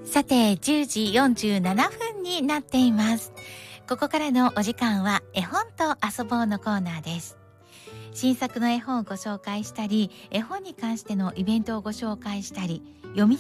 さて、10時47分になっています。ここからのお時間は絵本と遊ぼうのコーナーです。新作の絵本をご紹介したり、絵本に関してのイベントをご紹介したり、読み